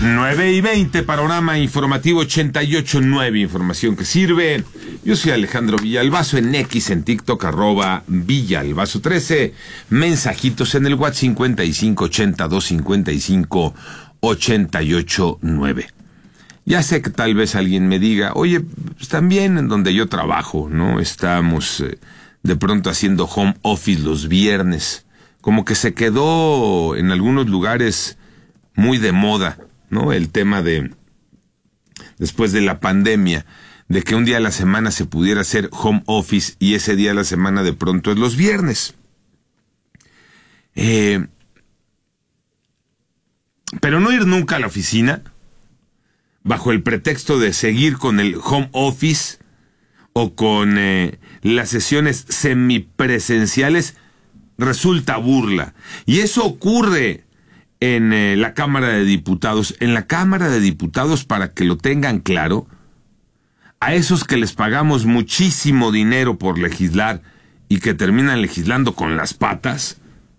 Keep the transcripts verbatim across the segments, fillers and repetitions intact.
nueve y veinte, panorama informativo ochenta y ocho punto nueve, información que sirve. Yo soy Alejandro Villalbazo, en X, en TikTok, arroba Villalbazo trece. Mensajitos en el WhatsApp cincuenta y cinco ochenta dos cincuenta y cinco ochenta y ocho nueve. Ya sé que tal vez alguien me diga, oye, pues también en donde yo trabajo, ¿no? Estamos eh, de pronto haciendo home office los viernes. Como que se quedó en algunos lugares muy de moda, ¿no? El tema de, después de la pandemia, de que un día a la semana se pudiera hacer home office y ese día a la semana de pronto es los viernes. Eh, pero no ir nunca a la oficina, bajo el pretexto de seguir con el home office o con eh, las sesiones semipresenciales, resulta burla. Y eso ocurre en eh, la Cámara de Diputados. En la Cámara de Diputados, para que lo tengan claro, a esos que les pagamos muchísimo dinero por legislar y que terminan legislando con las patas,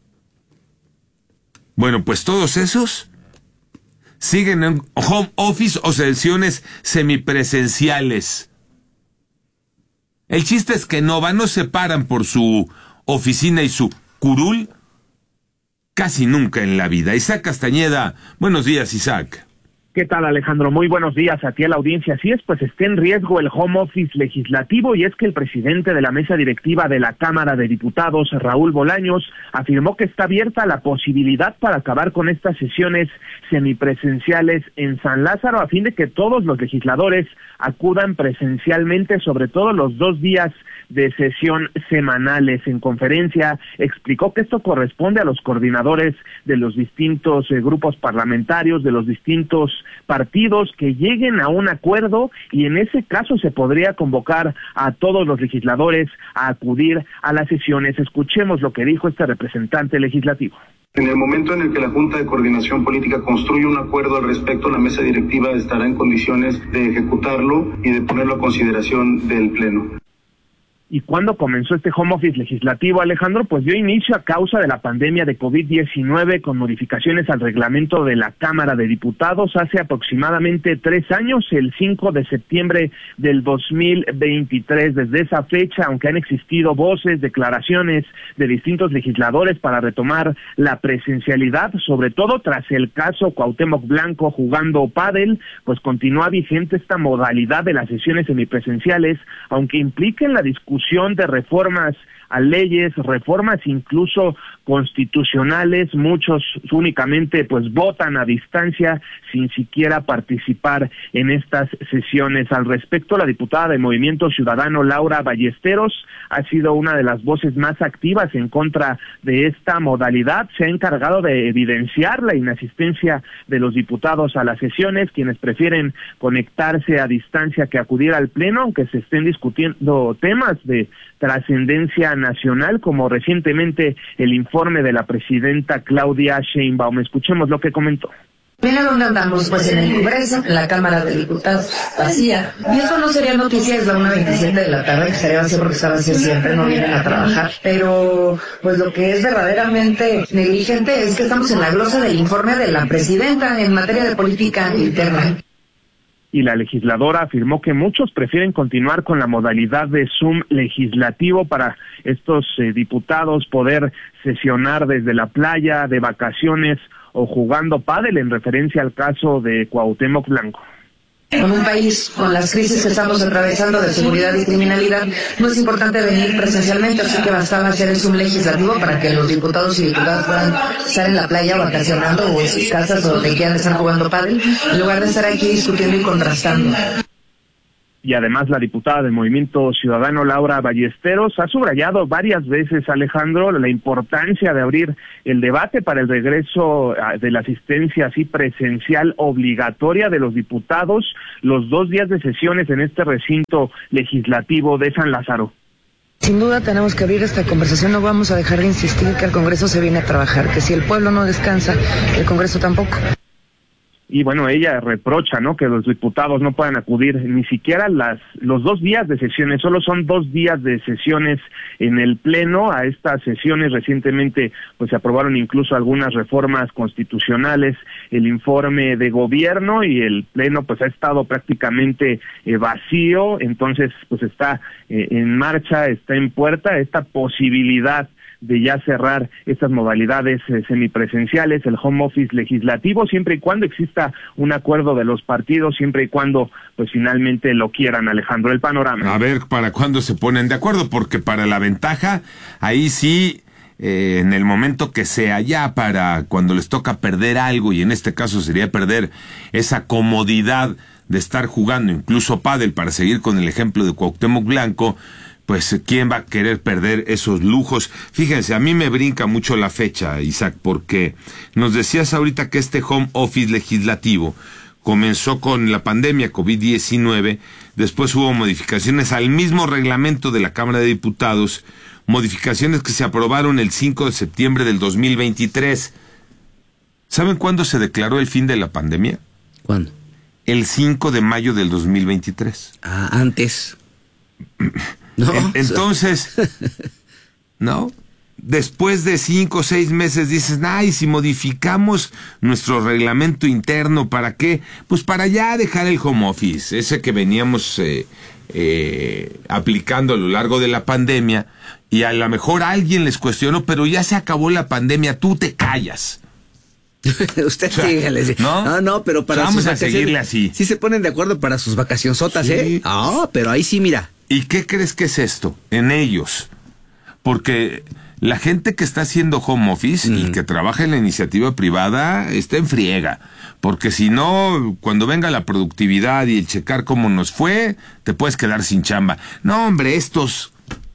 bueno, pues todos esos siguen en home office o sesiones semipresenciales. El chiste es que no van, no se paran por su oficina y su curul casi nunca en la vida. Isaac Castañeda, buenos días, Isaac. ¿Qué tal, Alejandro? Muy buenos días a ti, a la audiencia. Así es, pues está en riesgo el home office legislativo, y es que el presidente de la mesa directiva de la Cámara de Diputados, Raúl Bolaños, afirmó que está abierta la posibilidad para acabar con estas sesiones semipresenciales en San Lázaro, a fin de que todos los legisladores acudan presencialmente, sobre todo los dos días de sesión semanales. En conferencia explicó que esto corresponde a los coordinadores de los distintos eh, grupos parlamentarios, de los distintos partidos, que lleguen a un acuerdo, y en ese caso se podría convocar a todos los legisladores a acudir a las sesiones. Escuchemos lo que dijo este representante legislativo. En el momento en el que la Junta de Coordinación Política construye un acuerdo al respecto, la mesa directiva estará en condiciones de ejecutarlo y de ponerlo a consideración del Pleno. ¿Y cuándo comenzó este home office legislativo, Alejandro? Pues dio inicio a causa de la pandemia de COVID diecinueve, con modificaciones al reglamento de la Cámara de Diputados hace aproximadamente tres años, el cinco de septiembre del dos mil veintitrés. Desde esa fecha, aunque han existido voces, declaraciones de distintos legisladores para retomar la presencialidad, sobre todo tras el caso Cuauhtémoc Blanco jugando pádel, pues continúa vigente esta modalidad de las sesiones semipresenciales, aunque impliquen la discusión de reformas a leyes, reformas incluso constitucionales. Muchos únicamente pues votan a distancia sin siquiera participar en estas sesiones. Al respecto, la diputada de Movimiento Ciudadano, Laura Ballesteros, ha sido una de las voces más activas en contra de esta modalidad. Se ha encargado de evidenciar la inasistencia de los diputados a las sesiones, quienes prefieren conectarse a distancia que acudir al Pleno, aunque se estén discutiendo temas de trascendencia nacional, como recientemente el informe de la presidenta Claudia Sheinbaum. Escuchemos lo que comentó. Mira dónde andamos, pues en el Congreso, en la Cámara de Diputados, vacía. Y eso no sería noticia, es la una veintisiete de la tarde, que sería vacía porque esta vacía siempre, no vienen a trabajar. Pero, pues lo que es verdaderamente negligente es que estamos en la glosa del informe de la presidenta en materia de política interna. Y la legisladora afirmó que muchos prefieren continuar con la modalidad de Zoom legislativo para estos eh, diputados poder sesionar desde la playa, de vacaciones o jugando pádel, en referencia al caso de Cuauhtémoc Blanco. En un país con las crisis que estamos atravesando de seguridad y criminalidad, no es importante venir presencialmente, así que bastaba hacer el Zoom legislativo para que los diputados y diputadas puedan estar en la playa vacacionando o en sus casas o donde quieran estar jugando pádel, en lugar de estar aquí discutiendo y contrastando. Y además la diputada del Movimiento Ciudadano, Laura Ballesteros, ha subrayado varias veces, Alejandro, la importancia de abrir el debate para el regreso de la asistencia así presencial obligatoria de los diputados los dos días de sesiones en este recinto legislativo de San Lázaro. Sin duda tenemos que abrir esta conversación, no vamos a dejar de insistir que el Congreso se viene a trabajar, que si el pueblo no descansa, el Congreso tampoco. y bueno, ella reprocha, ¿no?, que los diputados no puedan acudir ni siquiera las los dos días de sesiones, solo son dos días de sesiones en el Pleno. A estas sesiones recientemente pues se aprobaron incluso algunas reformas constitucionales, el informe de gobierno, y el Pleno pues ha estado prácticamente eh, vacío. Entonces pues está eh, en marcha, está en puerta esta posibilidad de ya cerrar estas modalidades eh, semipresenciales, el home office legislativo, siempre y cuando exista un acuerdo de los partidos, siempre y cuando pues finalmente lo quieran, Alejandro. El panorama. A ver, ¿para cuándo se ponen de acuerdo? Porque para la ventaja, ahí sí, eh, en el momento que sea, ya para cuando les toca perder algo, y en este caso sería perder esa comodidad de estar jugando incluso pádel, para seguir con el ejemplo de Cuauhtémoc Blanco, pues ¿quién va a querer perder esos lujos? Fíjense, a mí me brinca mucho la fecha, Isaac, porque nos decías ahorita que este home office legislativo comenzó con la pandemia COVID diecinueve, después hubo modificaciones al mismo reglamento de la Cámara de Diputados, modificaciones que se aprobaron el cinco de septiembre del dos mil veintitrés. ¿Saben cuándo se declaró el fin de la pandemia? ¿Cuándo? El cinco de mayo del dos mil veintitrés. Ah, antes. No. Entonces, ¿no? Después de cinco o seis meses dices, ay, si modificamos nuestro reglamento interno, ¿para qué? Pues para ya dejar el home office, ese que veníamos eh, eh, aplicando a lo largo de la pandemia, y a lo mejor alguien les cuestionó, pero ya se acabó la pandemia, tú te callas. Usted, o sea, sígale. ¿No? no, no, pero para o sea, vamos sus a seguirle así. Sí se ponen de acuerdo para sus vacacionzotas, sí. ¿eh? Ah, pero ahí sí, mira. ¿Y qué crees que es esto? En ellos. Porque la gente que está haciendo home office mm. y que trabaja en la iniciativa privada está en friega. Porque si no, cuando venga la productividad y el checar cómo nos fue, te puedes quedar sin chamba. No, hombre, estos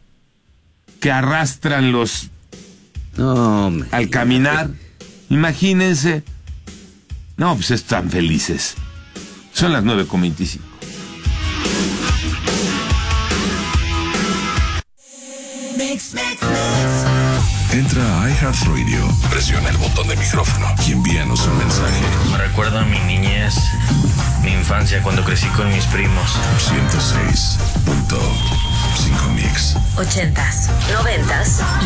que arrastran los... No, hombre. Al caminar, imagínense. No, pues están felices. Son las nueve con veinticinco. Entra a iHeartRadio, presiona el botón de micrófono y envíanos un mensaje. Me recuerda a mi niñez, mi infancia cuando crecí con mis primos. ciento seis punto cinco Mix. Ochentas, noventas y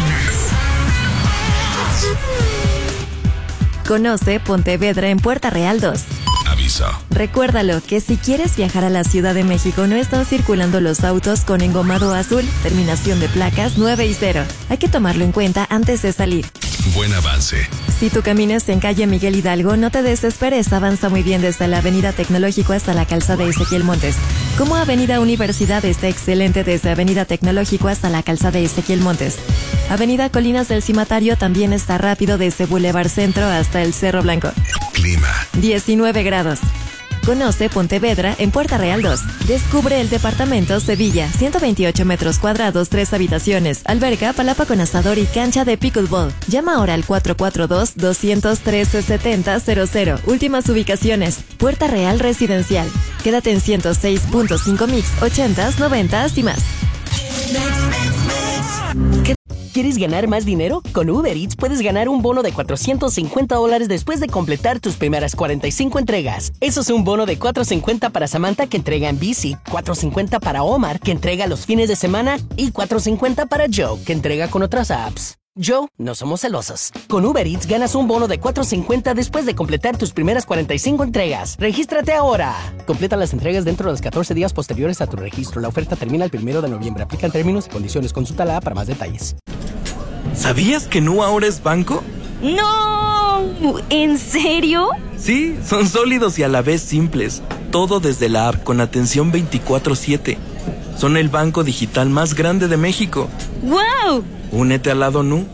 más. Conoce Pontevedra en Puerta Real dos. Aviso. Recuérdalo que si quieres viajar a la Ciudad de México no están circulando los autos con engomado azul, terminación de placas nueve y cero. Hay que tomarlo en cuenta antes de salir. Buen avance. Si tú caminas en calle Miguel Hidalgo, no te desesperes, avanza muy bien desde la Avenida Tecnológico hasta la calzada Ezequiel Montes. Como Avenida Universidad está excelente desde Avenida Tecnológico hasta la calzada Ezequiel Montes. Avenida Colinas del Cimatario también está rápido desde Boulevard Centro hasta el Cerro Blanco. Clima. diecinueve grados. Conoce Pontevedra en Puerta Real dos. Descubre el departamento Sevilla, ciento veintiocho metros cuadrados, tres habitaciones, alberca, palapa con asador y cancha de pickleball. Llama ahora al cuatro cuatro dos, dos uno tres, siete cero cero cero. Últimas ubicaciones. Puerta Real Residencial. Quédate en ciento seis punto cinco Mix, ochentas, noventas y más. ¿Qué? ¿Quieres ganar más dinero? Con Uber Eats puedes ganar un bono de cuatrocientos cincuenta dólares después de completar tus primeras cuarenta y cinco entregas. Eso es un bono de cuatrocientos cincuenta para Samantha, que entrega en bici, cuatrocientos cincuenta para Omar, que entrega los fines de semana, y cuatrocientos cincuenta para Joe, que entrega con otras apps. Joe, no somos celosos. Con Uber Eats ganas un bono de cuatrocientos cincuenta después de completar tus primeras cuarenta y cinco entregas. ¡Regístrate ahora! Completa las entregas dentro de los catorce días posteriores a tu registro. La oferta termina el primero de noviembre. Aplican términos y condiciones. Consulta la app para más detalles. ¿Sabías que Nu ahora es banco? ¡No! ¿En serio? Sí, son sólidos y a la vez simples. Todo desde la app con atención veinticuatro siete. Son el banco digital más grande de México. ¡Wow! Únete al lado Nu.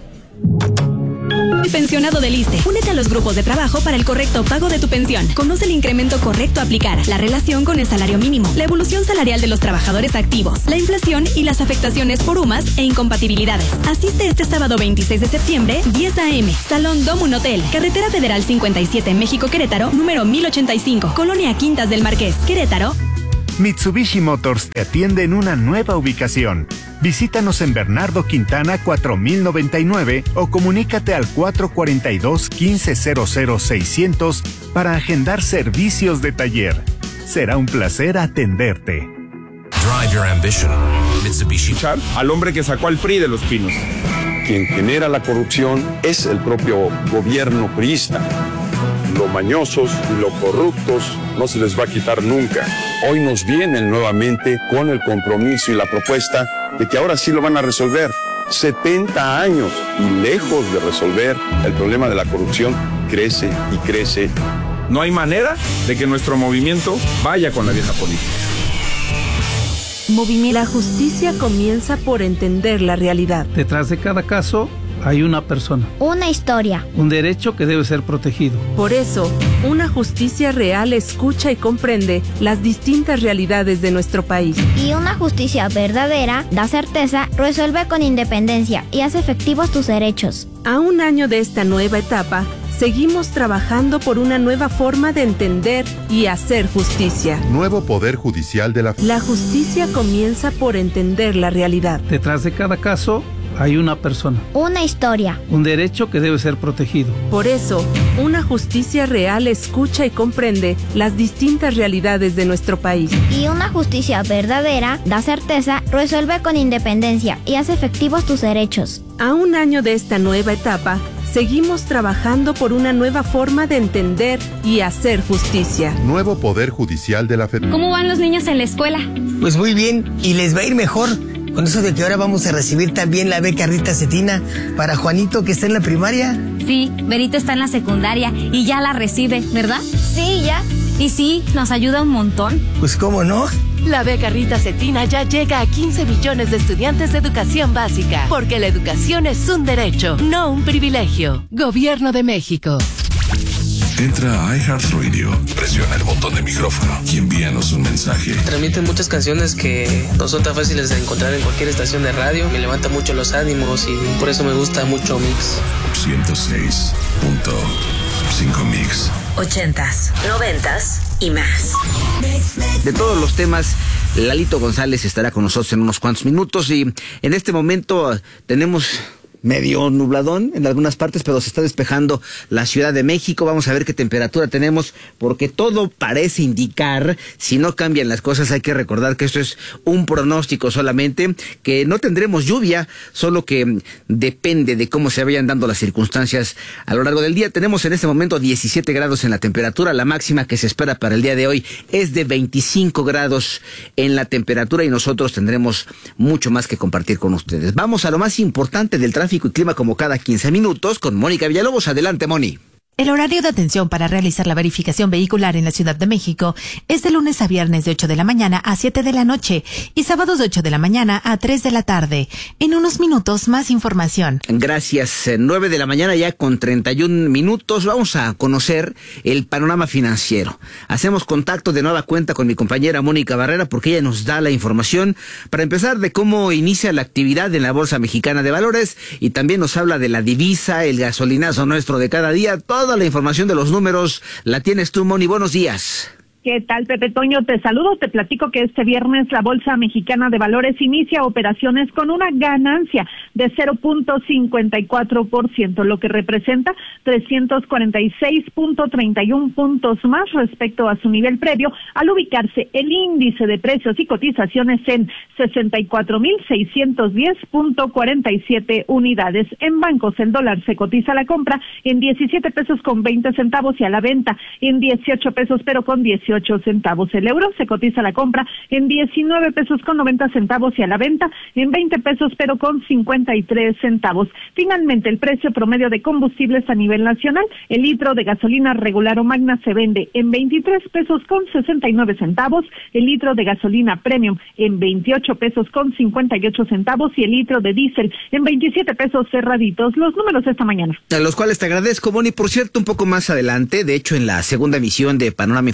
Pensionado del ISSSTE. Únete a los grupos de trabajo para el correcto pago de tu pensión. Conoce el incremento correcto a aplicar, la relación con el salario mínimo, la evolución salarial de los trabajadores activos, la inflación y las afectaciones por U M A S e incompatibilidades. Asiste este sábado veintiséis de septiembre, diez a eme, Salón Domun Hotel, Carretera Federal cincuenta y siete, México Querétaro, número mil ochenta y cinco, Colonia Quintas del Marqués, Querétaro. Mitsubishi Motors te atiende en una nueva ubicación. Visítanos en Bernardo Quintana cuatro mil noventa y nueve o comunícate al cuatro cuatro dos, uno cinco cero cero seiscientos para agendar servicios de taller. Será un placer atenderte. Drive your ambition. Mitsubishi. Al hombre que sacó al P R I de los Pinos. Quien genera la corrupción es el propio gobierno priista. Los mañosos y los corruptos no se les va a quitar nunca. Hoy nos vienen nuevamente con el compromiso y la propuesta de que ahora sí lo van a resolver. setenta años y lejos de resolver el problema de la corrupción, crece y crece. No hay manera de que nuestro movimiento vaya con la vieja política. Movimiento. La justicia comienza por entender la realidad. Detrás de cada caso hay una persona. Una historia. Un derecho que debe ser protegido. Por eso, una justicia real escucha y comprende las distintas realidades de nuestro país. Y una justicia verdadera da certeza, resuelve con independencia y hace efectivos tus derechos. A un año de esta nueva etapa, seguimos trabajando por una nueva forma de entender y hacer justicia. Nuevo Poder Judicial de la... La justicia comienza por entender la realidad. Detrás de cada caso hay una persona. Una historia. Un derecho que debe ser protegido. Por eso, una justicia real escucha y comprende las distintas realidades de nuestro país. Y una justicia verdadera da certeza, resuelve con independencia y hace efectivos tus derechos. A un año de esta nueva etapa, seguimos trabajando por una nueva forma de entender y hacer justicia. Nuevo Poder Judicial de la Federación. ¿Cómo van los niños en la escuela? Pues muy bien, y les va a ir mejor. Con eso de que ahora vamos a recibir también la beca Rita Cetina para Juanito, que está en la primaria. Sí, Berito está en la secundaria y ya la recibe, ¿verdad? Sí, ya. Y sí, nos ayuda un montón. Pues cómo no. La beca Rita Cetina ya llega a quince millones de estudiantes de educación básica, porque la educación es un derecho, no un privilegio. Gobierno de México. Entra a iHeartRadio, presiona el botón de micrófono y envíanos un mensaje. Transmiten muchas canciones que no son tan fáciles de encontrar en cualquier estación de radio. Me levanta mucho los ánimos y por eso me gusta mucho Mix. ciento seis punto cinco Mix. Ochentas, noventas y más. De todos los temas, Lalito González estará con nosotros en unos cuantos minutos y en este momento tenemos medio nubladón en algunas partes, pero se está despejando la Ciudad de México. Vamos a ver qué temperatura tenemos, porque todo parece indicar, si no cambian las cosas, hay que recordar que esto es un pronóstico solamente, que no tendremos lluvia, solo que depende de cómo se vayan dando las circunstancias a lo largo del día. Tenemos en este momento diecisiete grados en la temperatura, la máxima que se espera para el día de hoy es de veinticinco grados en la temperatura y nosotros tendremos mucho más que compartir con ustedes. Vamos a lo más importante del tráfico y clima como cada quince minutos con Mónica Villalobos. Adelante, Moni. El horario de atención para realizar la verificación vehicular en la Ciudad de México es de lunes a viernes de ocho de la mañana a siete de la noche y sábados de ocho de la mañana a tres de la tarde. En unos minutos, más información. Gracias. nueve de la mañana ya con treinta y un minutos. Vamos a conocer el panorama financiero. Hacemos contacto de nueva cuenta con mi compañera Mónica Barrera porque ella nos da la información para empezar de cómo inicia la actividad en la Bolsa Mexicana de Valores y también nos habla de la divisa, el gasolinazo nuestro de cada día. Todo Toda la información de los números la tienes tú, Moni. Buenos días. ¿Qué tal, Pepe Toño? Te saludo, te platico que este viernes la Bolsa Mexicana de Valores inicia operaciones con una ganancia de cero punto cincuenta y cuatro por ciento, lo que representa trescientos cuarenta y seis punto treinta y uno puntos más respecto a su nivel previo, al ubicarse el índice de precios y cotizaciones en sesenta y cuatro mil seiscientos diez punto cuarenta y siete unidades. En bancos, el dólar se cotiza a la compra en diecisiete pesos con veinte centavos y a la venta en dieciocho pesos pero con dieciocho centavos. El euro se cotiza a la compra en diecinueve pesos con noventa centavos y a la venta en veinte pesos pero con cincuenta y tres centavos. Finalmente, el precio promedio de combustibles a nivel nacional, el litro de gasolina regular o magna se vende en veintitrés pesos con sesenta y nueve centavos, el litro de gasolina premium en veintiocho pesos con cincuenta y ocho centavos y el litro de diésel en veintisiete pesos cerraditos. Los números esta mañana. A los cuales te agradezco, Moni. Por cierto, un poco más adelante, de hecho en la segunda emisión de Panorama Informativo,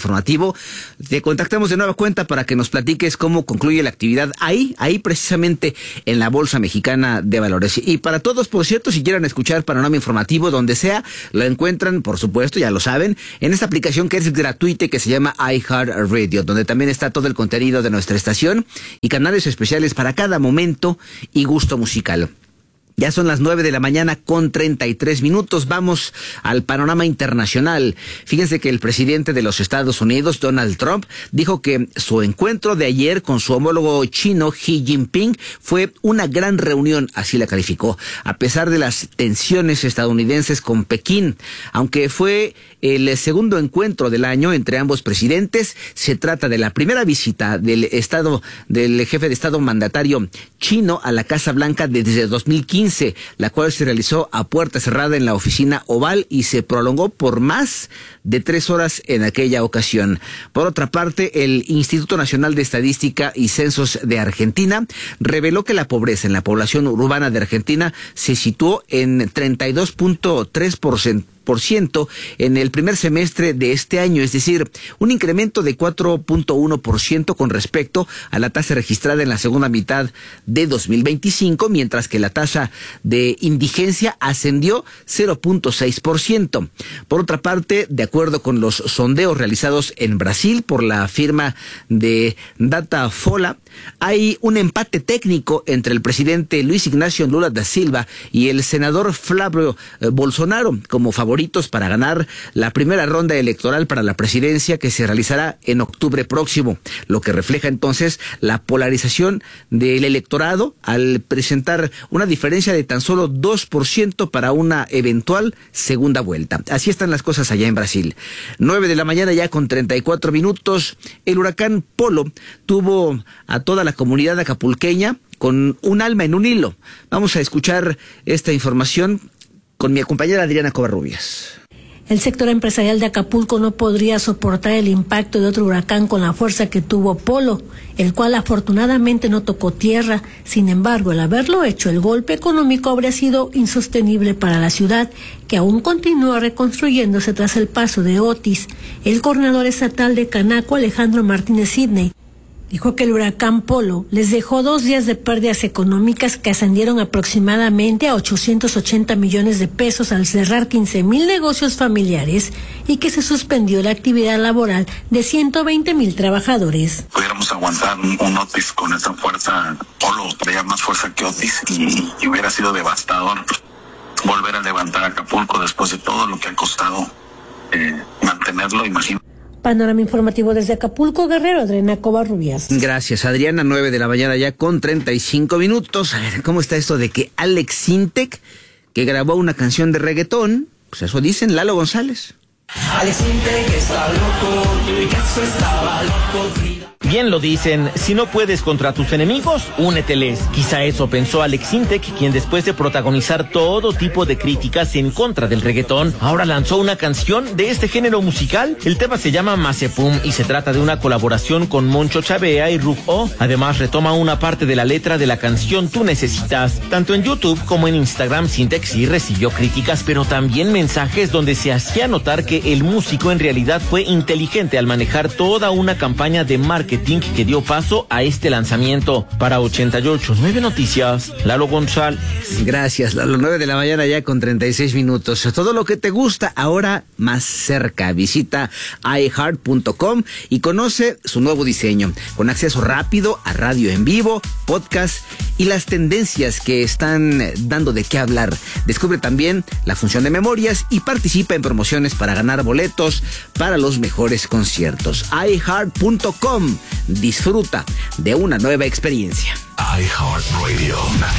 Deportivo. Te contactamos de nueva cuenta para que nos platiques cómo concluye la actividad ahí, ahí precisamente en la Bolsa Mexicana de Valores. Y para todos, por cierto, si quieren escuchar Panorama Informativo donde sea, lo encuentran, por supuesto, ya lo saben, en esta aplicación que es gratuita y que se llama iHeartRadio, donde también está todo el contenido de nuestra estación y canales especiales para cada momento y gusto musical. Ya son las nueve de la mañana con treinta y tres minutos. Vamos al panorama internacional. Fíjense que el presidente de los Estados Unidos, Donald Trump, dijo que su encuentro de ayer con su homólogo chino, Xi Jinping, fue una gran reunión, así la calificó, a pesar de las tensiones estadounidenses con Pekín. Aunque fue el segundo encuentro del año entre ambos presidentes, se trata de la primera visita del estado, del jefe de Estado mandatario chino a la Casa Blanca desde dos mil quince. La cual se realizó a puerta cerrada en la oficina Oval y se prolongó por más de tres horas en aquella ocasión. Por otra parte, el Instituto Nacional de Estadística y Censos de Argentina reveló que la pobreza en la población urbana de Argentina se situó en treinta y dos punto tres por ciento. Por ciento en el primer semestre de este año, es decir, un incremento de cuatro punto uno por ciento con respecto a la tasa registrada en la segunda mitad de dos mil veinticinco, mientras que la tasa de indigencia ascendió cero punto seis por ciento. Por otra parte, de acuerdo con los sondeos realizados en Brasil por la firma de Datafolha, hay un empate técnico entre el presidente Luis Ignacio Lula da Silva y el senador Flávio Bolsonaro como favoritos para ganar la primera ronda electoral para la presidencia que se realizará en octubre próximo, lo que refleja entonces la polarización del electorado al presentar una diferencia de tan solo dos por ciento para una eventual segunda vuelta. Así están las cosas allá en Brasil. nueve de la mañana ya con treinta y cuatro minutos. El huracán Polo tuvo a toda la comunidad acapulqueña con un alma en un hilo. Vamos a escuchar esta información con mi compañera Adriana Covarrubias. El sector empresarial de Acapulco no podría soportar el impacto de otro huracán con la fuerza que tuvo Polo, el cual afortunadamente no tocó tierra. Sin embargo, al haberlo hecho, el golpe económico habría sido insostenible para la ciudad, que aún continúa reconstruyéndose tras el paso de Otis. El coordinador estatal de Canaco, Alejandro Martínez Sidney, dijo que el huracán Polo les dejó dos días de pérdidas económicas que ascendieron aproximadamente a ochocientos ochenta millones de pesos al cerrar quince mil negocios familiares y que se suspendió la actividad laboral de ciento veinte mil trabajadores. Pudiéramos aguantar un, un Otis con esa fuerza, Polo traía más fuerza que Otis y, y hubiera sido devastador volver a levantar Acapulco después de todo lo que ha costado eh, mantenerlo, imagino. Panorama informativo desde Acapulco, Guerrero, Adriana Covarrubias. Gracias, Adriana. nueve de la mañana ya con treinta y cinco minutos. A ver, ¿cómo está esto de que Alex Sintek, que grabó una canción de reggaetón, pues eso dicen Lalo González? Alex Sintek está loco, Picasso estaba loco, Frida. Bien lo dicen, si no puedes contra tus enemigos, úneteles. Quizá eso pensó Alex Sintek, quien después de protagonizar todo tipo de críticas en contra del reggaetón, ahora lanzó una canción de este género musical. El tema se llama Mazepum y se trata de una colaboración con Moncho Chavea y Rug O. Además retoma una parte de la letra de la canción Tú Necesitas. Tanto en YouTube como en Instagram, Sintek sí recibió críticas, pero también mensajes donde se hacía notar que el músico en realidad fue inteligente al manejar toda una campaña de marketing que dio paso a este lanzamiento. Para ochenta y ocho punto nueve Noticias, Lalo González. Gracias, Lalo. nueve de la mañana ya con treinta y seis minutos. Todo lo que te gusta ahora más cerca. Visita i heart punto com y conoce su nuevo diseño, con acceso rápido a radio en vivo, podcast y las tendencias que están dando de qué hablar. Descubre también la función de memorias y participa en promociones para ganar boletos para los mejores conciertos. i heart punto com. Disfruta de una nueva experiencia. iHeartRadio.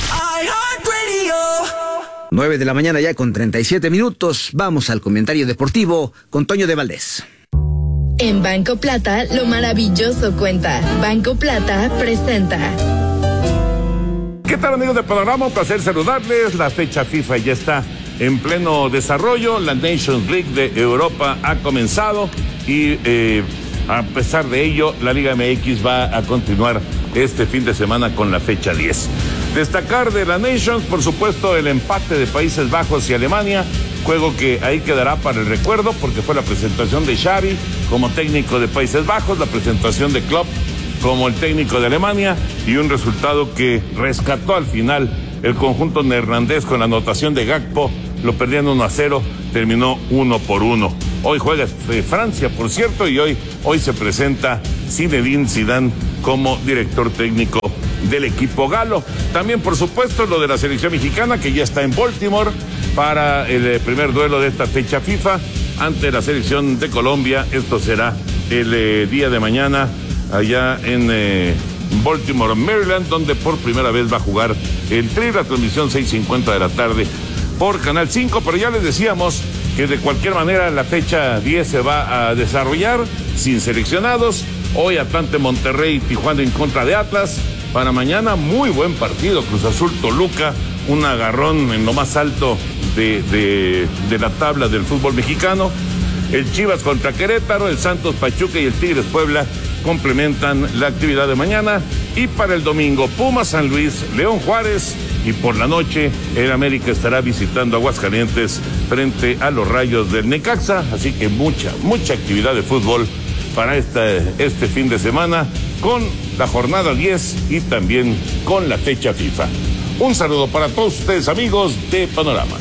iHeartRadio. nueve de la mañana ya con treinta y siete minutos. Vamos al comentario deportivo con Toño de Valdés. En Banco Plata, lo maravilloso cuenta. Banco Plata presenta. ¿Qué tal, amigos de Panorama? Un placer saludarles. La fecha FIFA ya está en pleno desarrollo. La Nations League de Europa ha comenzado y eh, a pesar de ello, la Liga M X va a continuar este fin de semana con la fecha diez. Destacar de la Nations, por supuesto, el empate de Países Bajos y Alemania, juego que ahí quedará para el recuerdo porque fue la presentación de Xavi como técnico de Países Bajos, la presentación de Klopp como el técnico de Alemania y un resultado que rescató al final el conjunto neerlandés con la anotación de Gakpo. Lo perdían uno a cero, terminó uno por uno. Hoy juega eh, Francia, por cierto, y hoy, hoy se presenta Zinedine Zidane como director técnico del equipo galo. También, por supuesto, lo de la selección mexicana, que ya está en Baltimore para el eh, primer duelo de esta fecha FIFA ante la selección de Colombia. Esto será el eh, día de mañana allá en eh, Baltimore, Maryland, donde por primera vez va a jugar el Tri, la transmisión seis cincuenta de la tarde por Canal cinco, pero ya les decíamos que de cualquier manera la fecha diez se va a desarrollar sin seleccionados. Hoy Atlante, Monterrey, Tijuana en contra de Atlas. Para mañana muy buen partido, Cruz Azul, Toluca, un agarrón en lo más alto de, de, de la tabla del fútbol mexicano. El Chivas contra Querétaro, el Santos, Pachuca y el Tigres Puebla complementan la actividad de mañana. Y para el domingo, Pumas, San Luis, León, Juárez, y por la noche el América estará visitando Aguascalientes frente a los Rayos del Necaxa. Así que mucha, mucha actividad de fútbol para este, este fin de semana, con la jornada diez y también con la fecha FIFA. Un saludo para todos ustedes, amigos de Panorama.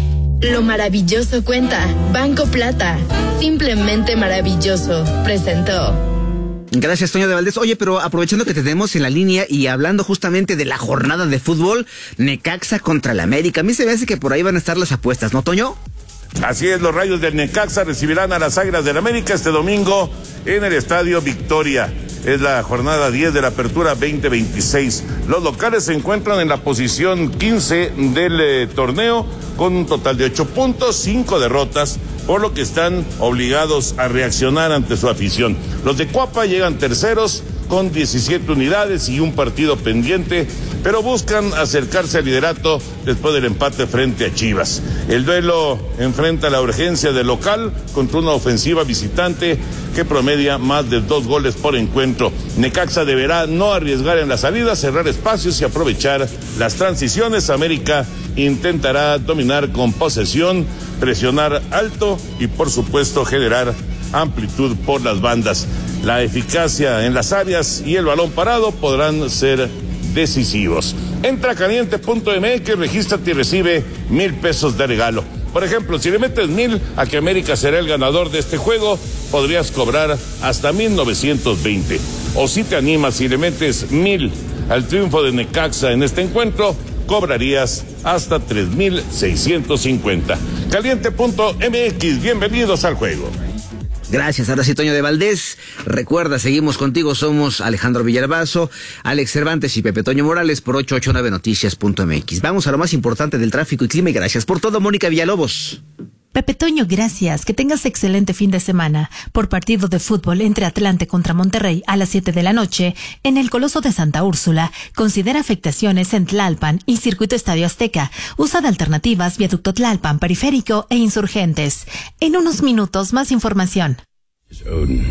Lo maravilloso cuenta. Banco Plata. Simplemente maravilloso. Presentó. Gracias, Toño de Valdés. Oye, pero aprovechando que te tenemos en la línea y hablando justamente de la jornada de fútbol, Necaxa contra el América. A mí se me hace que por ahí van a estar las apuestas, ¿no, Toño? Así es, los Rayos del Necaxa recibirán a las Águilas del América este domingo en el Estadio Victoria. Es la jornada diez de la Apertura veinte veintiséis. Los locales se encuentran en la posición quince del eh, torneo con un total de ocho puntos, cinco derrotas, por lo que están obligados a reaccionar ante su afición. Los de Cuapa llegan terceros con diecisiete unidades y un partido pendiente, pero buscan acercarse al liderato después del empate frente a Chivas. El duelo enfrenta la urgencia del local contra una ofensiva visitante que promedia más de dos goles por encuentro. Necaxa deberá no arriesgar en la salida, cerrar espacios y aprovechar las transiciones. América intentará dominar con posesión, presionar alto y por supuesto generar amplitud por las bandas. La eficacia en las áreas y el balón parado podrán ser decisivos. Entra a caliente punto m x, regístrate y recibe mil pesos de regalo. Por ejemplo, si le metes mil a que América será el ganador de este juego, podrías cobrar hasta mil novecientos veinte. O si te animas y le metes mil al triunfo de Necaxa en este encuentro, cobrarías hasta tres mil seiscientos cincuenta. caliente punto m x, bienvenidos al juego. Gracias, ahora sí, Toño de Valdés. Recuerda, seguimos contigo, somos Alejandro Villalbazo, Alex Cervantes y Pepe Toño Morales por ocho ocho nueve noticias punto m x. Vamos a lo más importante del tráfico y clima y gracias por todo, Mónica Villalobos. Pepe Toño, gracias. Que tengas excelente fin de semana. Por partido de fútbol entre Atlante contra Monterrey a las siete de la noche, en el Coloso de Santa Úrsula, considera afectaciones en Tlalpan y Circuito Estadio Azteca. Usa de alternativas Viaducto Tlalpan, Periférico e Insurgentes. En unos minutos, más información. Odin.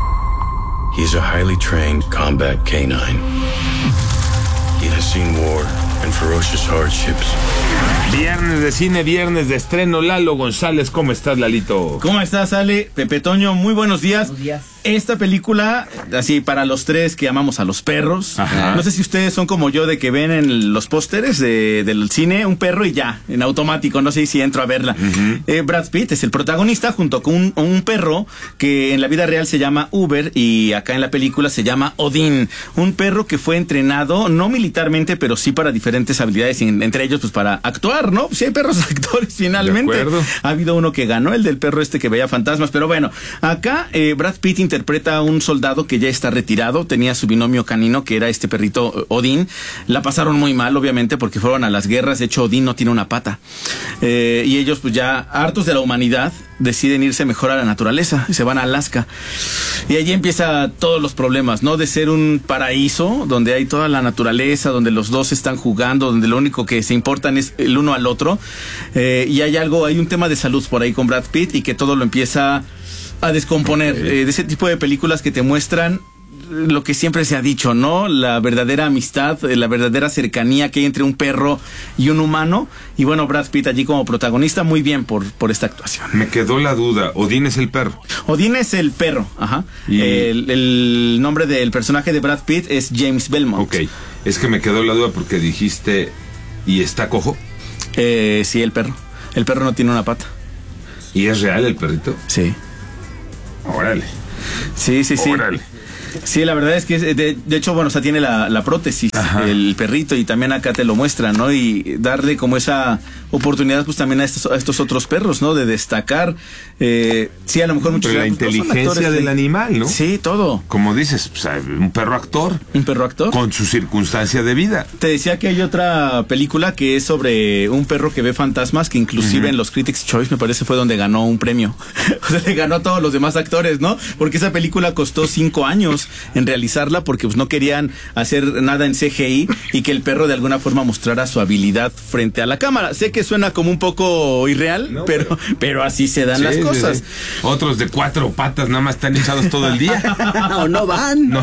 He's a highly trained combat canine. He has seen war and ferocious hardships. Viernes de cine, viernes de estreno. Lalo González, ¿cómo estás, Lalito? ¿Cómo estás, Ale? Pepe Toño, muy buenos días. Buenos días. Esta película, así para los tres que amamos a los perros. Ajá. No sé si ustedes son como yo de que ven en los pósteres de, del cine un perro y ya, en automático, no sé si entro a verla. Uh-huh. eh, Brad Pitt es el protagonista junto con un, un perro que en la vida real se llama Uber y acá en la película se llama Odín. Un perro que fue entrenado, no militarmente, pero sí para diferentes habilidades, entre ellos pues para actuar, ¿no? Si hay perros actores finalmente. De acuerdo. Ha habido uno que ganó, el del perro este que veía fantasmas, pero bueno, acá eh, Brad Pitt interpreta a un soldado que ya está retirado, tenía su binomio canino que era este perrito Odín. La pasaron muy mal, obviamente, porque fueron a las guerras. De hecho, Odín no tiene una pata. Eh, y ellos, pues ya hartos de la humanidad, deciden irse mejor a la naturaleza y se van a Alaska. Y allí empieza todos los problemas, ¿no? De ser un paraíso donde hay toda la naturaleza, donde los dos están jugando, donde lo único que se importan es el uno al otro. Eh, y hay algo, hay un tema de salud por ahí con Brad Pitt y que todo lo empieza a descomponer. Eh, de ese tipo de películas que te muestran lo que siempre se ha dicho, ¿no? La verdadera amistad, la verdadera cercanía que hay entre un perro y un humano. Y bueno, Brad Pitt allí como protagonista, muy bien por, por esta actuación. Me quedó la duda, ¿Odín es el perro? Odín es el perro, ajá. Y... El, el nombre del personaje de Brad Pitt es James Belmont. Ok, es que me quedó la duda porque dijiste, ¿y está cojo? Eh, sí, el perro. El perro no tiene una pata. ¿Y es real el perrito? Sí. Órale. Sí, sí, sí. Órale. Sí, la verdad es que, de, de hecho, bueno, o sea, tiene la, la prótesis, Ajá. el perrito, y también acá te lo muestra, ¿no? Y darle como esa oportunidad, pues, también a estos, a estos otros perros, ¿no? De destacar. Eh, sí, a lo mejor muchos... Pero la inteligencia del de... animal, ¿no? Sí, todo. Como dices, pues, un perro actor. Un perro actor. Con su circunstancia de vida. Te decía que hay otra película que es sobre un perro que ve fantasmas, que inclusive uh-huh. en los Critics' Choice, me parece, fue donde ganó un premio. O sea, le ganó a todos los demás actores, ¿no? Porque esa película costó cinco años en realizarla porque pues no querían hacer nada en C G I y que el perro de alguna forma mostrara su habilidad frente a la cámara. Sé que suena como un poco irreal, no, pero, pero pero así se dan sí, las cosas. Sí, sí. Otros de cuatro patas nada más están echados todo el día. O no van. No.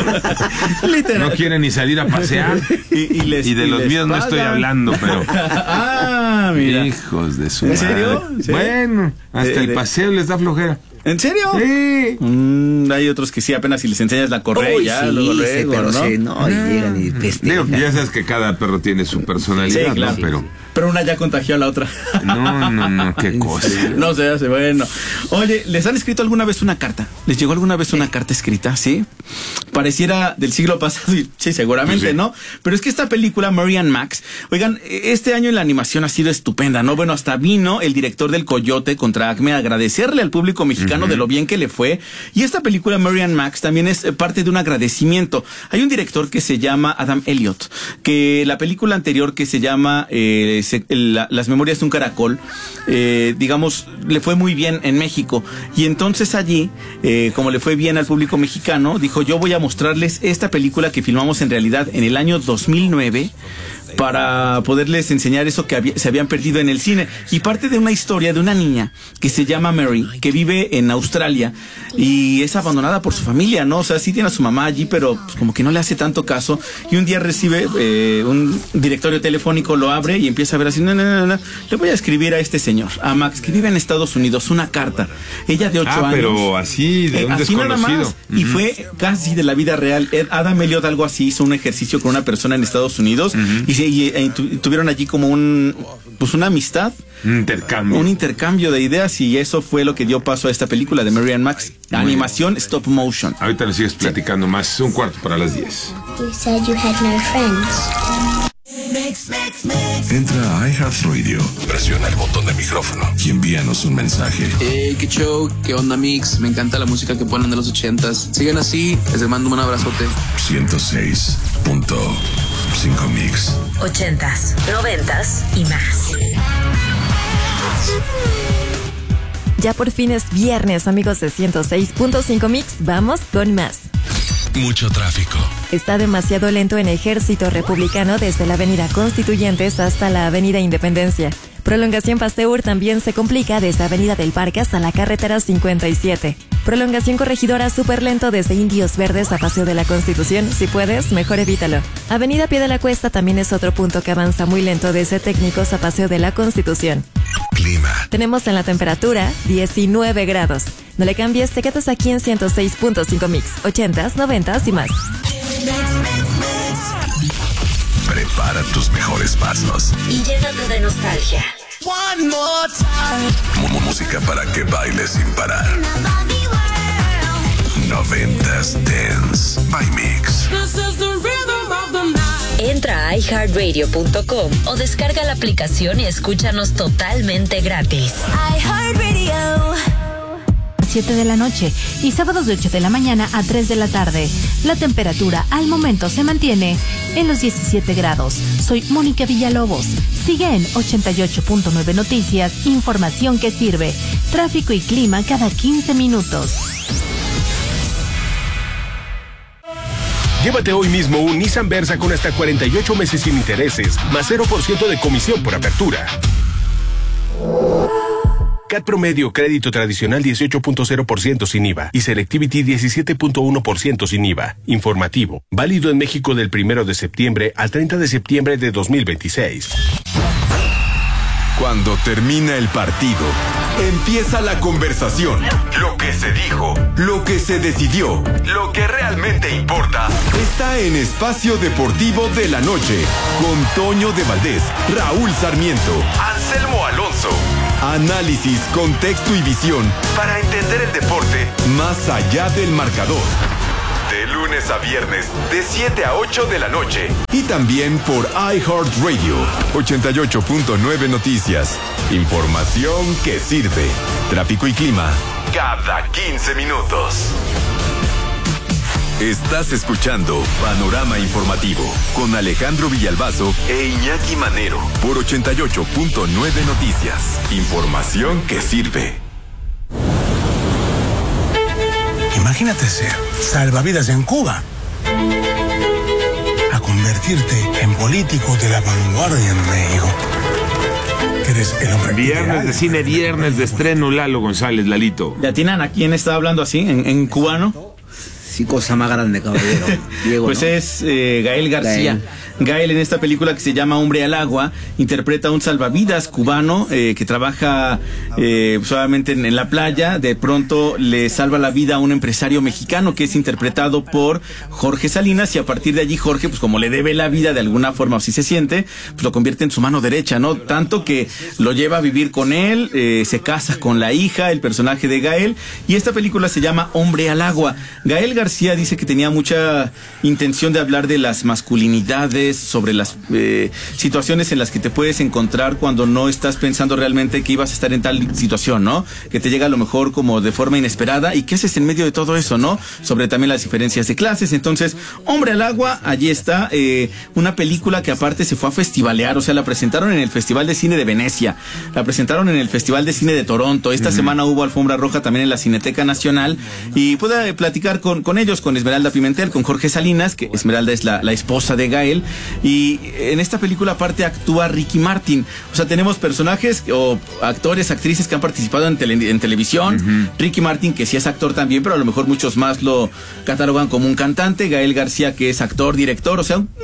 No quieren ni salir a pasear. Y, y, les, y de y los míos pagan. No estoy hablando, pero. Ah, mira. Hijos de su ¿En madre. serio? ¿Sí? Bueno, hasta de, el paseo de... les da flojera. ¿En serio? Sí. Mm, hay otros que sí, apenas si les enseñas la correa Uy, ya, sí, luego, luego, sí, pero ¿no? Sí, no, y llegan y festejan. Digo, ya sabes que cada perro tiene su personalidad, sí, claro. ¿no? Pero... Pero una ya contagió a la otra. No, no, no, qué cosa. No se hace, bueno. Oye, ¿les han escrito alguna vez una carta? ¿Les llegó alguna vez una carta escrita? ¿Sí? Pareciera del siglo pasado, y sí, seguramente, sí. ¿no? Pero es que esta película, Mary and Max, oigan, este año la animación ha sido estupenda, ¿no? Bueno, hasta vino el director del Coyote contra Acme a agradecerle al público mexicano uh-huh. de lo bien que le fue. Y esta película, Mary and Max, también es parte de un agradecimiento. Hay un director que se llama Adam Elliott, que la película anterior que se llama eh, se, la, Las Memorias de un Caracol, eh, digamos, le fue muy bien en México. Y entonces allí, eh, como le fue bien al público mexicano, dijo, yo voy a mostrarles esta película que filmamos en realidad en el año dos mil nueve para poderles enseñar eso que había, se habían perdido en el cine. Y parte de una historia de una niña que se llama Mary, que vive en Australia y es abandonada por su familia, ¿no? O sea, sí tiene a su mamá allí, pero pues, como que no le hace tanto caso. Y un día recibe eh, un directorio telefónico, lo abre y empieza a ver así, no, no, no, no, le voy a escribir a este señor, a Max, que vive en Estados Unidos, una carta. Ella de ocho ah, años. pero así, de un eh, así nada más. Uh-huh. Y fue casi de la vida real. Adam Elliott algo así hizo un ejercicio con una persona en Estados Unidos uh-huh. y, y, y tu, tuvieron allí como un, pues una amistad. Un intercambio. Un intercambio de ideas y eso fue lo que dio paso a esta película de Mary and Max. Muy animación bien. Stop motion. Ahorita le sigues platicando sí. más. Un cuarto para las diez. You said you had no friends. Entra a iHeartRadio, presiona el botón de micrófono y envíanos un mensaje. Hey, qué show, qué onda mix, me encanta la música que ponen de los ochentas. Sigan así, les mando un abrazote. ciento seis punto cinco mix. Ochentas, noventas y más. Ya por fin es viernes, amigos de ciento seis punto cinco Mix. Vamos con más. Mucho tráfico. Está demasiado lento en Ejército Republicano desde la Avenida Constituyentes hasta la Avenida Independencia. Prolongación Pasteur también se complica desde Avenida del Parque hasta la carretera cincuenta y siete. Prolongación Corregidora súper lento desde Indios Verdes a Paseo de la Constitución. Si puedes, mejor evítalo. Avenida Pie de la Cuesta también es otro punto que avanza muy lento desde Técnicos a Paseo de la Constitución. Clima. Tenemos en la temperatura diecinueve grados. No le cambies, te quedas aquí en ciento seis punto cinco Mix. ochentas, noventas y más. Prepara tus mejores pasos. Y llénate de nostalgia. One more time. Música para que bailes sin parar. Noventas Dance by Mix. Entra a i heart radio punto com o descarga la aplicación y escúchanos totalmente gratis. iHeartRadio. siete de la noche y sábados de ocho de la mañana a tres de la tarde. La temperatura al momento se mantiene en los diecisiete grados. Soy Mónica Villalobos. Sigue en ochenta y ocho punto nueve Noticias, información que sirve. Tráfico y clima cada quince minutos. Llévate hoy mismo un Nissan Versa con hasta cuarenta y ocho meses sin intereses, más cero por ciento de comisión por apertura. C A T promedio crédito tradicional dieciocho punto cero por ciento sin I V A y Selectivity diecisiete punto uno por ciento sin I V A. Informativo. Válido en México del primero de septiembre al treinta de septiembre de dos mil veintiséis. Cuando termina el partido, empieza la conversación. Lo que se dijo, lo que se decidió, lo que realmente importa, está en Espacio Deportivo de la Noche, con Toño de Valdés, Raúl Sarmiento, Anselmo Alonso. Análisis, contexto y visión para entender el deporte más allá del marcador. De lunes a viernes, de siete a ocho de la noche. Y también por iHeartRadio, ochenta y ocho punto nueve Noticias. Información que sirve. Tráfico y clima, cada quince minutos. Estás escuchando Panorama Informativo con Alejandro Villalbazo e Iñaki Manero por ochenta y ocho punto nueve Noticias. Información que sirve. Imagínate ser salvavidas en Cuba, a convertirte en político de la vanguardia en México. Que eres el hombre Viernes ideal. de cine, viernes de estreno, Lalo González, Lalito. ¿Ya tienen a quién está hablando así, en, en cubano? Sí, cosa más grande, caballero. Diego, pues ¿no? es eh, Gael García. Gael. Gael en esta película que se llama Hombre al Agua interpreta a un salvavidas cubano eh, que trabaja eh, solamente en, en la playa. De pronto le salva la vida a un empresario mexicano que es interpretado por Jorge Salinas, y a partir de allí Jorge, pues como le debe la vida de alguna forma, o si se siente, pues lo convierte en su mano derecha, ¿no? Tanto que lo lleva a vivir con él, eh, se casa con la hija, el personaje de Gael, y esta película se llama Hombre al Agua. Gael García dice que tenía mucha intención de hablar de las masculinidades, sobre las eh, situaciones en las que te puedes encontrar cuando no estás pensando realmente que ibas a estar en tal situación, ¿no? Que te llega a lo mejor como de forma inesperada, y qué haces en medio de todo eso, ¿no? Sobre también las diferencias de clases. Entonces, Hombre al Agua, allí está, eh, una película que aparte se fue a festivalear, o sea, la presentaron en el Festival de Cine de Venecia, la presentaron en el Festival de Cine de Toronto, esta uh-huh. semana hubo alfombra roja también en la Cineteca Nacional, y pude platicar con, con ellos, con Esmeralda Pimentel, con Jorge Salinas, que Esmeralda es la, la esposa de Gael. Y en esta película aparte actúa Ricky Martin. O sea, tenemos personajes o actores, actrices que han participado en, tele, en televisión. Uh-huh. Ricky Martin, que sí es actor también, pero a lo mejor muchos más lo catalogan como un cantante. Gael García, que es actor, director, o sea, un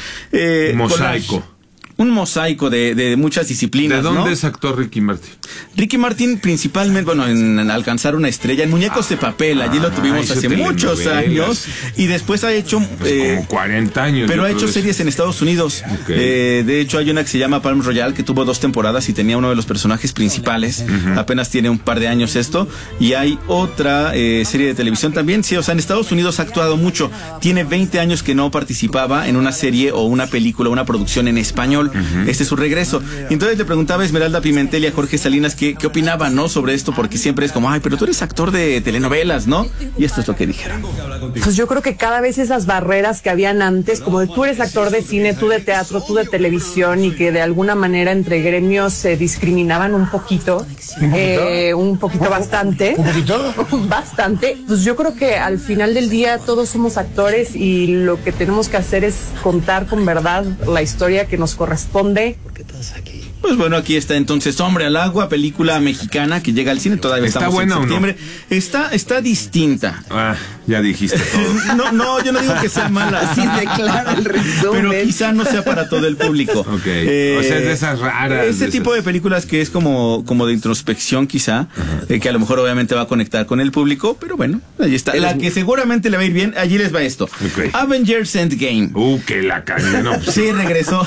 eh, mosaico. Un mosaico de, de muchas disciplinas. ¿De dónde ¿no? es actor Ricky Martin? Ricky Martin principalmente, bueno, en, en alcanzar una estrella, en Muñecos de Papel, allí lo tuvimos ah, hace muchos años, y después ha hecho... Pues eh, como cuarenta años. Pero ha hecho series en Estados Unidos. Okay. Eh, de hecho, hay una que se llama Palm Royale, que tuvo dos temporadas y tenía uno de los personajes principales. Uh-huh. Apenas tiene un par de años esto. Y hay otra eh, serie de televisión también. Sí, o sea, en Estados Unidos ha actuado mucho. Tiene veinte años que no participaba en una serie o una película, una producción en español. Uh-huh. Este es su regreso. Y entonces le preguntaba a Esmeralda Pimentel y a Jorge Salinas qué, qué opinaban, ¿no? Sobre esto, porque siempre es como, ay, pero tú eres actor de telenovelas, ¿no? Y esto es lo que dijeron. Pues yo creo que cada vez esas barreras que habían antes, como de tú eres actor de cine, tú de teatro, tú de televisión, y que de alguna manera entre gremios se discriminaban un poquito, ¿Un poquito? Eh, un poquito bastante. ¿Un poquito? Bastante. Pues yo creo que al final del día todos somos actores, y lo que tenemos que hacer es contar con verdad la historia que nos corresponde. ¿Por qué estás aquí? Pues bueno, aquí está entonces Hombre al Agua, película mexicana que llega al cine, todavía ¿Está estamos buena en septiembre. O no? Está, está distinta. Ah, ya dijiste todo. no, no, yo no digo que sea mala. Así declara el resumen. Pero quizá no sea para todo el público. Ok, eh, o sea, es de esas raras. Ese de tipo esas... de películas que es como, como de introspección quizá, eh, que a lo mejor obviamente va a conectar con el público, pero bueno, ahí está. La que seguramente le va a ir bien, allí les va esto. Okay. Avengers Endgame. Uh, que la caña, no. Pues... Sí, regresó.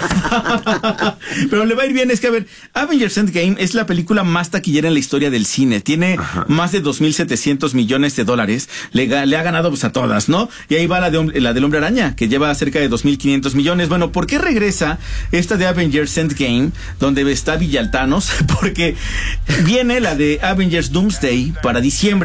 Pero le va a ir bien, es que a ver, Avengers Endgame es la película más taquillera en la historia del cine. Tiene Ajá. más de dos mil setecientos millones de dólares. Le, le ha ganado pues a todas, ¿no? Y ahí va la, de, la del Hombre Araña, que lleva cerca de dos mil quinientos millones. Bueno, ¿por qué regresa esta de Avengers Endgame, donde está Villaltanos? Porque viene la de Avengers Doomsday para diciembre.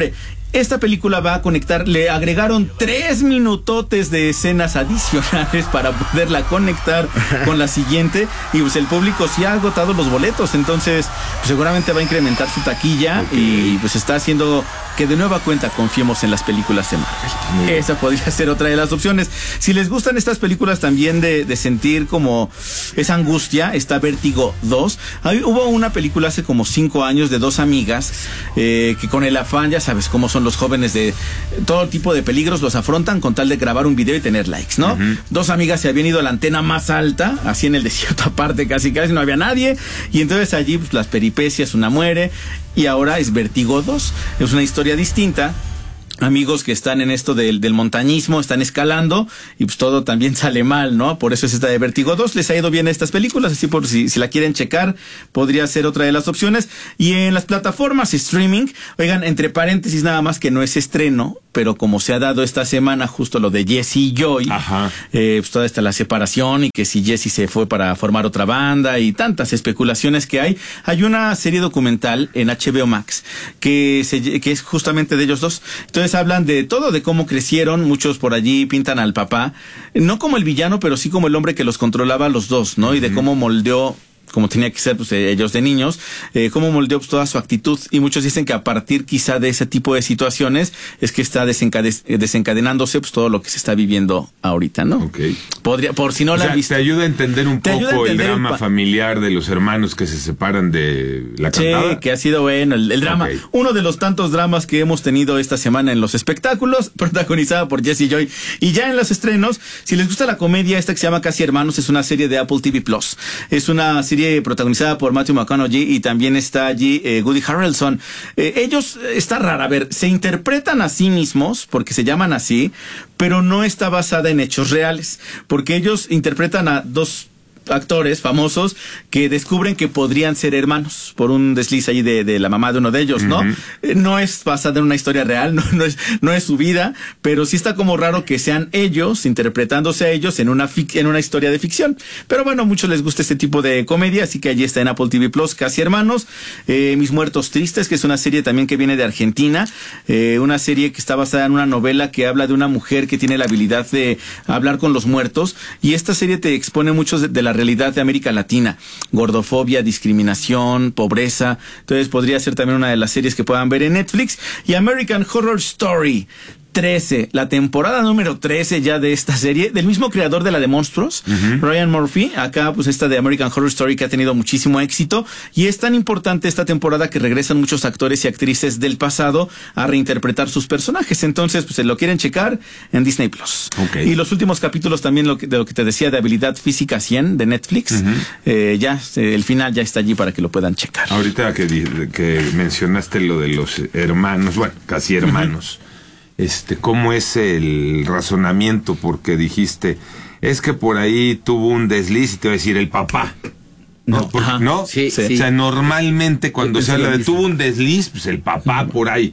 esta película va a conectar, le agregaron tres minutotes de escenas adicionales para poderla conectar con la siguiente, y pues el público sí ha agotado los boletos, entonces pues, seguramente va a incrementar su taquilla, okay. Y pues está haciendo que de nueva cuenta confiemos en las películas de Marvel. Muy Esa podría ser otra de las opciones. Si les gustan estas películas también de, de sentir como esa angustia, está Vértigo dos. Hay, hubo una película hace como cinco años de dos amigas eh, que con el afán, ya sabes cómo son los jóvenes, de todo tipo de peligros los afrontan con tal de grabar un video y tener likes, ¿no? Uh-huh. Dos amigas se habían ido a la antena más alta, así en el desierto aparte, casi casi no había nadie, y entonces allí pues, las peripecias, una muere, y ahora es Vértigo dos. Es una historia distinta. Amigos que están en esto del, del montañismo, están escalando y pues todo también sale mal, ¿no? Por eso es esta de Vértigo dos. Les ha ido bien a estas películas, así por si, si la quieren checar, podría ser otra de las opciones. Y en las plataformas streaming, oigan, entre paréntesis nada más, que no es estreno, pero como se ha dado esta semana justo lo de Jesse y Joy, eh, pues toda esta la separación y que si Jesse se fue para formar otra banda y tantas especulaciones que hay, hay una serie documental en H B O Max que, se, que es justamente de ellos dos. Entonces hablan de todo, de cómo crecieron, muchos por allí pintan al papá, no como el villano, pero sí como el hombre que los controlaba a los dos, ¿no? Uh-huh. Y de cómo moldeó, como tenía que ser pues, ellos de niños, eh, cómo moldeó pues, toda su actitud, y muchos dicen que a partir quizá de ese tipo de situaciones es que está desencade- desencadenándose pues todo lo que se está viviendo ahorita, ¿no? Okay. Podría, por si no o la sea, has visto. Te ayuda a entender un te poco entender el drama el pa- familiar de los hermanos que se separan de la cantada. Sí, que ha sido bueno el, el drama. Okay. Uno de los tantos dramas que hemos tenido esta semana en los espectáculos, protagonizada por Jesse Joy. Y ya en los estrenos, si les gusta la comedia, esta que se llama Casi Hermanos, es una serie de Apple T V Plus. Es una serie protagonizada por Matthew McConaughey y también está allí eh, Woody Harrelson. Eh, ellos, está rara, a ver, se interpretan a sí mismos, porque se llaman así, pero no está basada en hechos reales, porque ellos interpretan a dos actores famosos que descubren que podrían ser hermanos por un desliz ahí de, de la mamá de uno de ellos, ¿no? Uh-huh. Eh, no es basada en una historia real, no, no es, no es su vida, pero sí está como raro que sean ellos interpretándose a ellos en una fic- en una historia de ficción. Pero bueno, a muchos les gusta este tipo de comedia, así que allí está en Apple T V Plus, Casi Hermanos. Eh, Mis Muertos Tristes, que es una serie también que viene de Argentina, eh, una serie que está basada en una novela que habla de una mujer que tiene la habilidad de hablar con los muertos, y esta serie te expone muchos de, de la realidad de América Latina, gordofobia, discriminación, pobreza. Entonces podría ser también una de las series que puedan ver en Netflix. Y American Horror Story trece, la temporada número trece ya de esta serie, del mismo creador de la de Monstruos, uh-huh. Ryan Murphy. Acá pues esta de American Horror Story, que ha tenido muchísimo éxito, y es tan importante esta temporada que regresan muchos actores y actrices del pasado a reinterpretar sus personajes. Entonces pues se lo quieren checar en Disney Plus. Okay. Y los últimos capítulos también lo que, de lo que te decía de Habilidad Física cien de Netflix, uh-huh. eh, ya eh, el final ya está allí para que lo puedan checar. Ahorita que, que mencionaste lo de los hermanos, bueno, casi hermanos, uh-huh. Este, ¿cómo es el razonamiento? Porque dijiste, es que por ahí tuvo un desliz, y te voy a decir el papá. No, porque, ¿no? Sí, sí. O sea, normalmente cuando se habla de tuvo un desliz, pues el papá por ahí.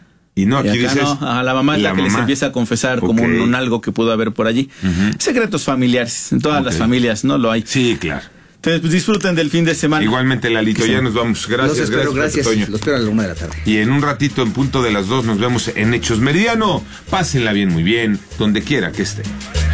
Y no, aquí y dices... No, a la mamá es la, la que mamá. les empieza a confesar okay. como un, un algo que pudo haber por allí. Uh-huh. Secretos familiares, en todas okay. las familias, ¿no? Lo hay. Sí, claro. Entonces, pues disfruten del fin de semana. Igualmente, Lalito, sí. ya nos vamos. Gracias, los espero, gracias, gracias. Toño. Los espero a la una de la tarde. Y en un ratito, en punto de las dos, nos vemos en Hechos Meridiano. Pásenla bien, muy bien, donde quiera que estén.